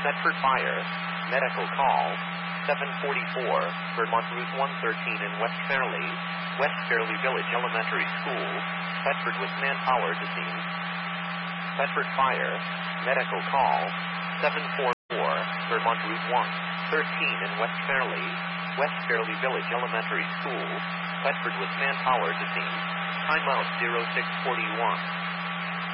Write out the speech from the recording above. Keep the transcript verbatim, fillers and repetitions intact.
Thetford Fire, medical call, seven forty-four, Vermont Route one thirteen in West Fairley, West Fairley Village Elementary School, Thetford with manpower to scene. Thetford Fire, medical call, seven forty-four, Vermont Route one thirteen in West Fairley, West Fairley Village Elementary School, Thetford with manpower to scene. Timeout zero six forty-one.